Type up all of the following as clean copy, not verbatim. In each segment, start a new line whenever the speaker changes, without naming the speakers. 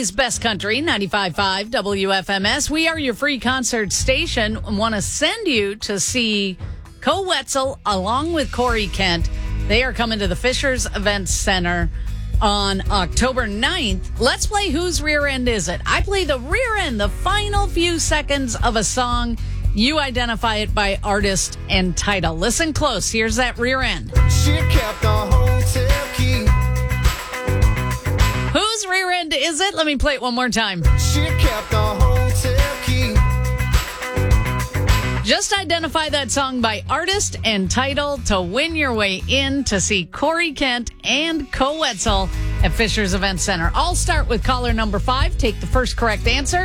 Philly's best country, 95.5 WFMS. We are your free concert station and want to send you to see Co Wetzel along with Corey Kent. They are coming to the Fishers Events Center on October 9th. Let's play Whose Rear End Is It? I play the rear end, the final few seconds of a song. You identify it by artist and title. Listen close. Here's that rear end.
She kept the hotel key.
Whose rear end is it? Let me play it one more time.
She kept the hotel key.
Just identify that song by artist and title to win your way in to see Corey Kent and Co Wetzel at Fishers Event Center. I'll start with caller number 5. Take the first correct answer.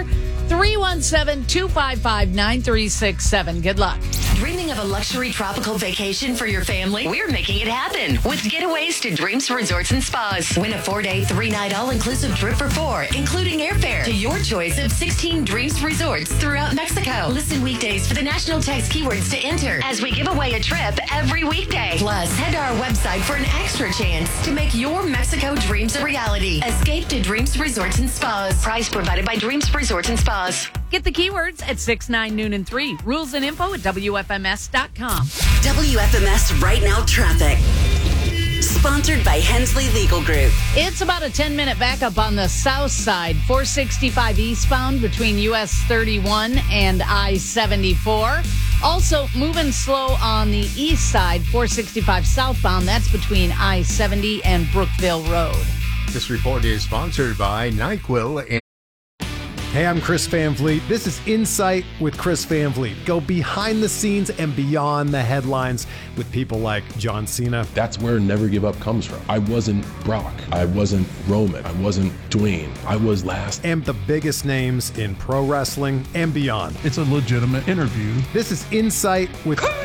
317-255-9367. Good luck.
Dreaming of a luxury tropical vacation for your family? We're making it happen with Getaways to Dreams Resorts and Spas. Win a 4-day, 3-night all-inclusive trip for 4, including airfare to your choice of 16 Dreams Resorts throughout Mexico. Listen weekdays for the national text keywords to enter as we give away a trip every weekday. Plus, head to our website for an extra chance to make your Mexico dreams a reality. Escape to Dreams Resorts and Spas. Prize provided by Dreams Resorts and Spas.
Get the keywords at 6, 9, noon, and 3. Rules and info at WFMS.com.
WFMS Right Now Traffic. Sponsored by Hensley Legal Group.
It's about a 10-minute backup on the south side, 465 eastbound between US 31 and I-74. Also, moving slow on the east side, 465 southbound. That's between I-70 and Brookville Road.
This report is sponsored by NyQuil.
Hey, I'm Chris Van Vliet. This is Insight with Chris Van Vliet. Go behind the scenes and beyond the headlines with people like John Cena.
That's where Never Give Up comes from. I wasn't Brock. I wasn't Roman. I wasn't Dwayne. I was last.
And the biggest names in pro wrestling and beyond.
It's a legitimate interview.
This is Insight with
Chris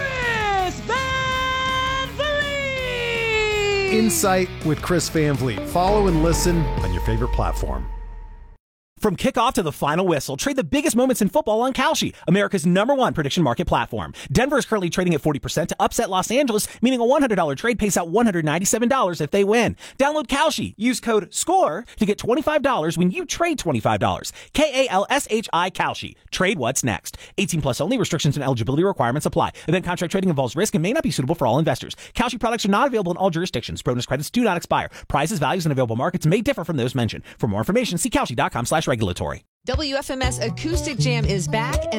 Van Vliet.
Insight with Chris Van Vliet. Follow and listen on your favorite platform.
From kickoff to the final whistle, trade the biggest moments in football on Kalshi, America's #1 prediction market platform. Denver is currently trading at 40% to upset Los Angeles, meaning a $100 trade pays out $197 if they win. Download Kalshi. Use code SCORE to get $25 when you trade $25. Kalshi Kalshi. Trade what's next. 18 plus only. Restrictions and eligibility requirements apply. Event contract trading involves risk and may not be suitable for all investors. Kalshi products are not available in all jurisdictions. Bonus credits do not expire. Prices, values, and available markets may differ from those mentioned. For more information, see Kalshi.com/regulatory.
WFMS Acoustic Jam is back.